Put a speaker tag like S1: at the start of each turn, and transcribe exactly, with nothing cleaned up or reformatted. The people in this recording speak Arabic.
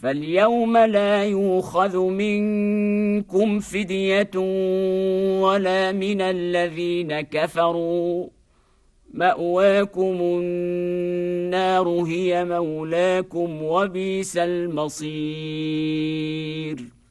S1: فاليوم لا يؤخذ منكم فدية ولا من الذين كفروا، مأواكم النار هي مولاكم وبئس المصير.